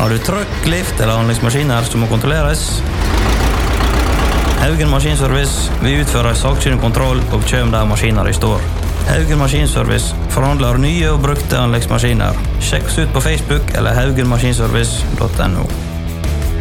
Har du trøkk, lift eller anleggsmaskiner som må kontrolleres? Haugen Maskinservice vil utføre sakkyndig kontroll og kjøm der maskiner i står. Haugen Maskinservice forhandler nye og brukte anleggsmaskiner. Sjekk oss ut på Facebook eller haugenmaskinservice.no.